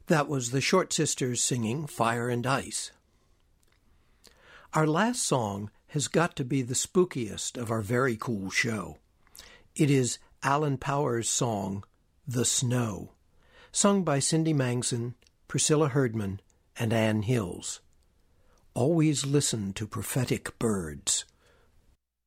That was the Short Sisters singing Fire and Ice. Our last song has got to be the spookiest of our very cool show. It is Alan Power's song, The Snow, sung by Cindy Mangson, Priscilla Herdman, and Ann Hills. Always listen to prophetic birds.